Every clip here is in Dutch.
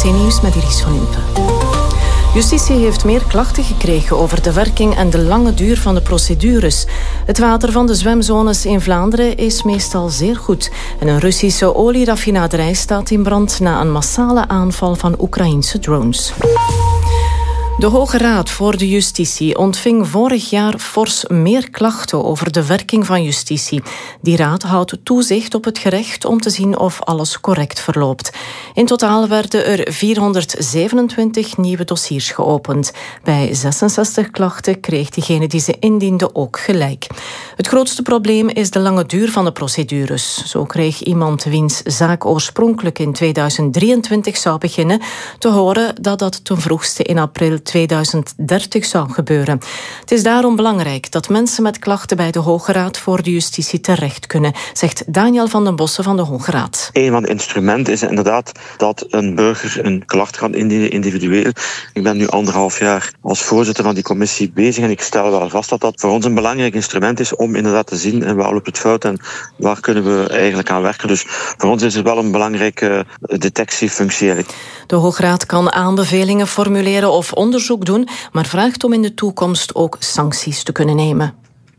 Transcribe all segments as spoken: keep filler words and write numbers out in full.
T Nieuws met Iris van Impe. Justitie heeft meer klachten gekregen over de werking en de lange duur van de procedures. Het water van de zwemzones in Vlaanderen is meestal zeer goed. En een Russische olieraffinaderij staat in brand na een massale aanval van Oekraïense drones. De Hoge Raad voor de Justitie ontving vorig jaar fors meer klachten over de werking van justitie. Die raad houdt toezicht op het gerecht om te zien of alles correct verloopt. In totaal werden er vierhonderdzevenentwintig nieuwe dossiers geopend. Bij zesenzestig klachten kreeg diegene die ze indiende ook gelijk. Het grootste probleem is de lange duur van de procedures. Zo kreeg iemand wiens zaak oorspronkelijk in tweeduizend drieëntwintig zou beginnen te horen dat dat ten vroegste in april tweeduizend dertig zou gebeuren. Het is daarom belangrijk dat mensen met klachten bij de Hoge Raad voor de Justitie terecht kunnen, zegt Daniel van den Bossen van de Hoge Raad. Een van de instrumenten is inderdaad dat een burger een klacht kan indienen individueel. Ik ben nu anderhalf jaar als voorzitter van die commissie bezig en ik stel wel vast dat dat voor ons een belangrijk instrument is om inderdaad te zien en waar loopt het fout en waar kunnen we eigenlijk aan werken. Dus voor ons is het wel een belangrijke detectiefunctie. De Hoge Raad kan aanbevelingen formuleren of onderzoek doen, maar vraagt om in de toekomst ook sancties te kunnen nemen.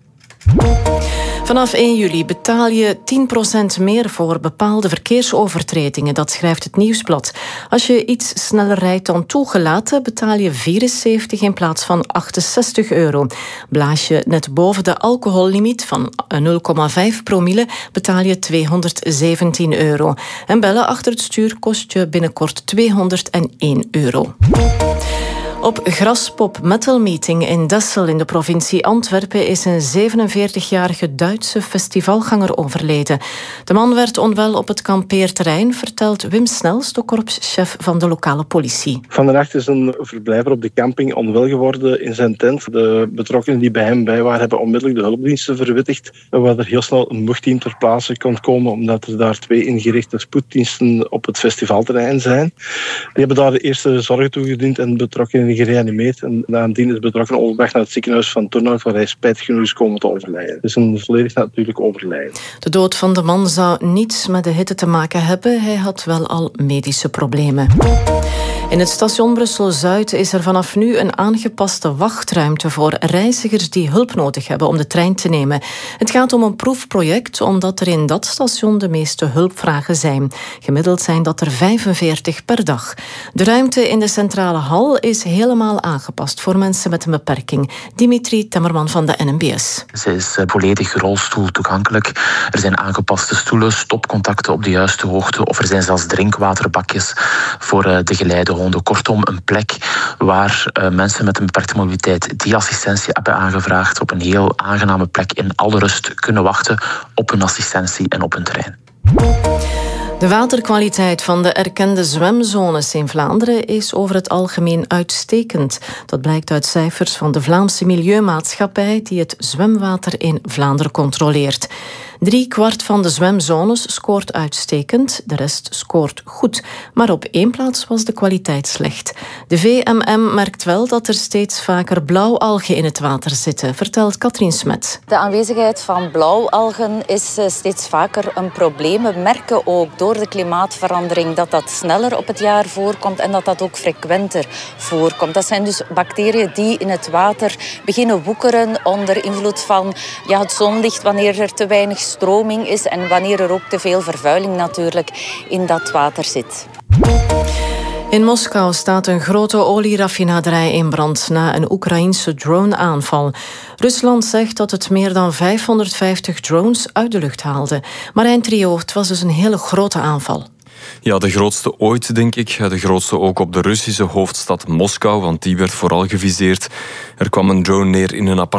Vanaf één juli betaal je tien procent meer voor bepaalde verkeersovertredingen, dat schrijft het Nieuwsblad. Als je iets sneller rijdt dan toegelaten, betaal je vierenzeventig in plaats van achtenzestig euro. Blaas je net boven de alcohollimiet van nul komma vijf promille, betaal je tweehonderdzeventien euro. En bellen achter het stuur kost je binnenkort tweehonderdéén euro. Op Graspop Metal Meeting in Dessel in de provincie Antwerpen is een zevenenveertigjarige Duitse festivalganger overleden. De man werd onwel op het kampeerterrein, vertelt Wim Snels, de korpschef van de lokale politie. Van de nacht is een verblijver op de camping onwel geworden in zijn tent. De betrokkenen die bij hem bij waren hebben onmiddellijk de hulpdiensten verwittigd, waar er heel snel een muchtteam ter plaatse kon komen, omdat er daar twee ingerichte spoeddiensten op het festivalterrein zijn. Die hebben daar de eerste zorgen toegediend en betrokkenen gereanimeerd. En nadien is de betrokkenen overgebracht naar het ziekenhuis van Turnhout, waar hij spijtig genoeg is komen te overlijden. Het is een volledig natuurlijk overlijden. De dood van de man zou niets met de hitte te maken hebben. Hij had wel al medische problemen. In het station Brussel-Zuid is er vanaf nu een aangepaste wachtruimte voor reizigers die hulp nodig hebben om de trein te nemen. Het gaat om een proefproject, omdat er in dat station de meeste hulpvragen zijn. Gemiddeld zijn dat er vijfenveertig per dag. De ruimte in de centrale hal is helemaal aangepast voor mensen met een beperking. Dimitri Temmerman van de N M B S. Ze is volledig rolstoel toegankelijk. Er zijn aangepaste stoelen, stopcontacten op de juiste hoogte of er zijn zelfs drinkwaterbakjes voor de geleidehonden. Kortom, een plek waar uh, mensen met een beperkte mobiliteit die assistentie hebben aangevraagd op een heel aangename plek in alle rust kunnen wachten op hun assistentie en op hun terrein. De waterkwaliteit van de erkende zwemzones in Vlaanderen is over het algemeen uitstekend. Dat blijkt uit cijfers van de Vlaamse Milieumaatschappij die het zwemwater in Vlaanderen controleert. Drie kwart van de zwemzones scoort uitstekend, de rest scoort goed. Maar op één plaats was de kwaliteit slecht. De V M M merkt wel dat er steeds vaker blauwalgen in het water zitten, vertelt Katrien Smet. De aanwezigheid van blauwalgen is steeds vaker een probleem. We merken ook door de klimaatverandering dat dat sneller op het jaar voorkomt en dat dat ook frequenter voorkomt. Dat zijn dus bacteriën die in het water beginnen woekeren onder invloed van ja, het zonlicht, wanneer er te weinig stroming is en wanneer er ook te veel vervuiling natuurlijk in dat water zit. In Moskou staat een grote olieraffinaderij in brand na een Oekraïense drone-aanval. Rusland zegt dat het meer dan vijfhonderdvijftig drones uit de lucht haalde. Marijn Trio, het was dus een hele grote aanval. Ja, de grootste ooit, denk ik. De grootste ook op de Russische hoofdstad Moskou, want die werd vooral geviseerd. Er kwam een drone neer in een appartement